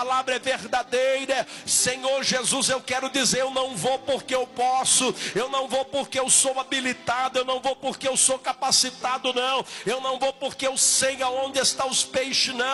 palavra é verdadeira. Senhor Jesus, eu quero dizer, eu não vou porque eu posso, eu não vou porque eu sou habilitado, eu não vou porque eu sou capacitado, não, eu não vou porque eu sei aonde estão os peixes, não.